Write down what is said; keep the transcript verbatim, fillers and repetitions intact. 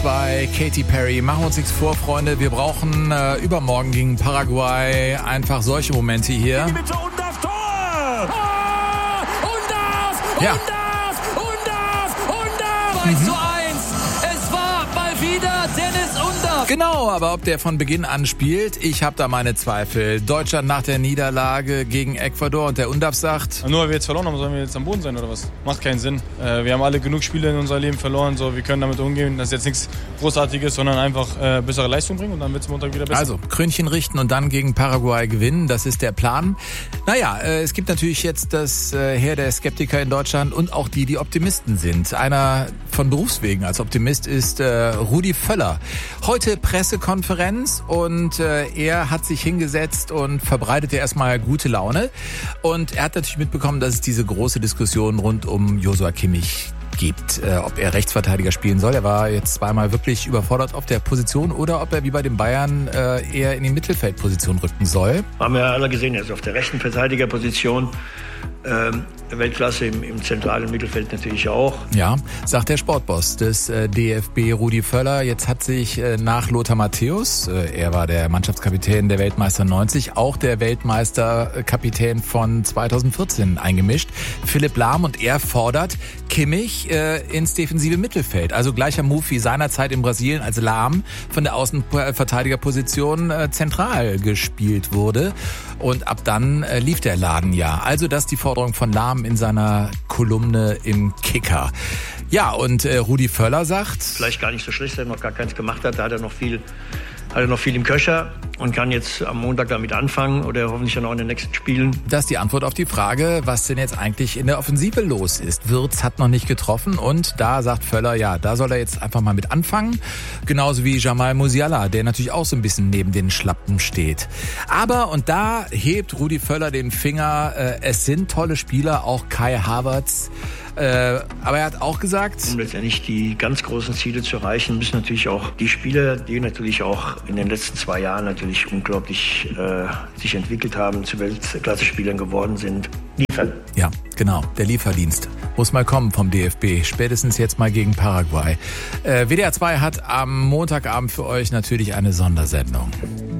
Bei Katy Perry. Machen wir uns nichts vor, Freunde. Wir brauchen äh, übermorgen gegen Paraguay einfach solche Momente hier. Bitte Undav, Tor! Ah, Undav! Ja. Undav! Undav! Undav! eins zu eins! Es war mal wieder Dennis Undav! Genau, aber ob der von Beginn an spielt, ich habe da meine Zweifel. Deutschland nach der Niederlage gegen Ecuador und der Undav sagt... Nur weil wir jetzt verloren haben, sollen wir jetzt am Boden sein oder was? Macht keinen Sinn. Äh, wir haben alle genug Spiele in unserem Leben verloren, so, wir können damit umgehen. Das ist jetzt nichts Großartiges, sondern einfach äh, bessere Leistung bringen und dann wird es Montag wieder besser. Also, Krönchen richten und dann gegen Paraguay gewinnen, das ist der Plan. Naja, äh, es gibt natürlich jetzt das äh, Heer der Skeptiker in Deutschland und auch die, die Optimisten sind. Einer von Berufswegen als Optimist ist äh, Rudi Völler. Heute Pressekonferenz und äh, er hat sich hingesetzt und verbreitete erstmal gute Laune. Und er hat natürlich mitbekommen, dass es diese große Diskussion rund um Joshua Kimmich gibt, äh, ob er Rechtsverteidiger spielen soll. Er war jetzt zweimal wirklich überfordert auf der Position oder ob er wie bei den Bayern äh, eher in die Mittelfeldposition rücken soll. Haben wir ja alle gesehen, er ist auf der rechten Verteidigerposition. Ähm, Weltklasse im, im zentralen Mittelfeld natürlich auch. Ja, sagt der Sportboss des äh, D F B, Rudi Völler. Jetzt hat sich äh, nach Lothar Matthäus, äh, er war der Mannschaftskapitän der Weltmeister neunzig, auch der Weltmeisterkapitän von zweitausendvierzehn eingemischt, Philipp Lahm, und er fordert Kimmich äh, ins defensive Mittelfeld. Also gleicher Move wie seinerzeit in Brasilien, als Lahm von der Außenverteidigerposition äh, zentral gespielt wurde. Und ab dann äh, lief der Laden ja. Also das ist die Forderung von Lahm in seiner Kolumne im Kicker. Ja, und äh, Rudi Völler sagt... Vielleicht gar nicht so schlecht, dass er noch gar keins gemacht hat. Da hat er noch viel, hat er noch viel im Köcher und kann jetzt am Montag damit anfangen oder hoffentlich dann auch in den nächsten Spielen. Das ist die Antwort auf die Frage, was denn jetzt eigentlich in der Offensive los ist. Wirtz hat noch nicht getroffen und da sagt Völler, ja, da soll er jetzt einfach mal mit anfangen. Genauso wie Jamal Musiala, der natürlich auch so ein bisschen neben den Schlappen steht. Aber, und da hebt Rudi Völler den Finger, äh, es sind tolle Spieler, auch Kai Havertz. Äh, aber er hat auch gesagt... Um letztendlich die ganz großen Ziele zu erreichen, müssen natürlich auch die Spieler, die natürlich auch in den letzten zwei Jahren natürlich unglaublich äh, sich entwickelt haben, zu Weltklasse-Spielern geworden sind, liefern. Ja, genau. Der Lieferdienst muss mal kommen vom D F B. Spätestens jetzt mal gegen Paraguay. Äh, W D R zwei hat am Montagabend für euch natürlich eine Sondersendung.